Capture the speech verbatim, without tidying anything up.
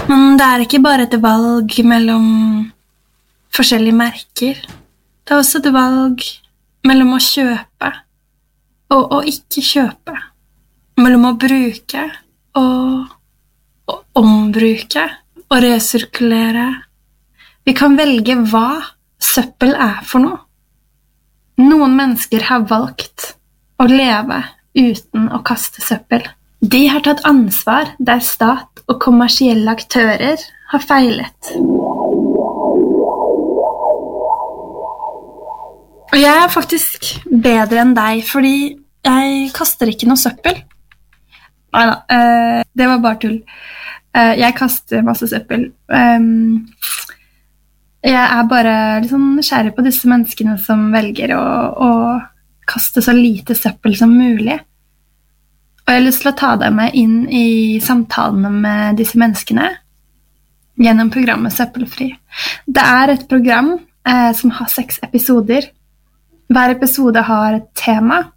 Men det er ikke bare et valg mellom forskjellige merker. Det er også et valg mellom å kjøpe og å ikke kjøpe. Mellom å bruke og, og ombruke og resirkulere. Vi kan velge hva søppel er for noe. Noen mennesker har valgt å leve uten å kaste søppel. De har tatt ansvar der stat og kommersielle aktører har feilet. Og jeg er faktisk bedre enn deg, fordi jeg kaster ikke noe søppel. Neida, uh, det var bare tull. Uh, jeg kaster masse søppel. Um, jeg er bare liksom nysgjerrig på disse menneskene som velger å, å kaste så lite søppel som mulig. Og jeg har lyst til å ta deg med inn i samtalene med disse menneskene gjennom programmet Søppelfri. Det er et program eh, som har seks episoder. Hver episode har et tema,